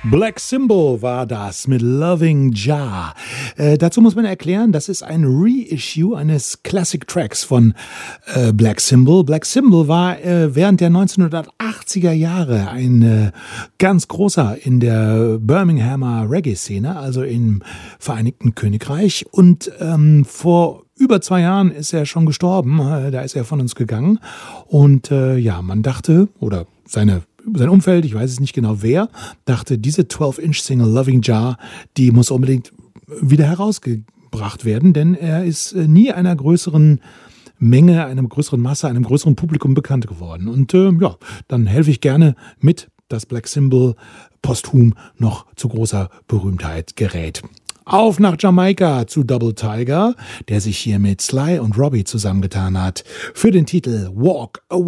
Black Symbol war das mit Loving Jah. Dazu muss man erklären, das ist ein Reissue eines Classic Tracks von Black Symbol. Black Symbol war während der 1980er Jahre ein ganz großer in der Birminghamer Reggae-Szene, also im Vereinigten Königreich. Und vor über 2 Jahren ist er schon gestorben, da ist er von uns gegangen. Und man dachte, oder sein Umfeld, ich weiß es nicht genau wer, dachte, diese 12-Inch-Single Loving Jah, die muss unbedingt wieder herausgebracht werden, denn er ist nie einer größeren Menge, einer größeren Masse, einem größeren Publikum bekannt geworden. Und dann helfe ich gerne mit, dass Black Symbol posthum noch zu großer Berühmtheit gerät. Auf nach Jamaika zu Double Tiger, der sich hier mit Sly und Robbie zusammengetan hat für den Titel Walk Away.